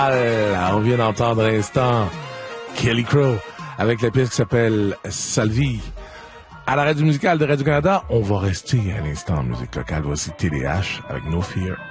On vient d'entendre à l'instant Kelly Crow avec la pièce qui s'appelle Salvi. À la radio musicale de Radio-Canada, on va rester à l'instant en musique locale. Voici TDH avec No Fear.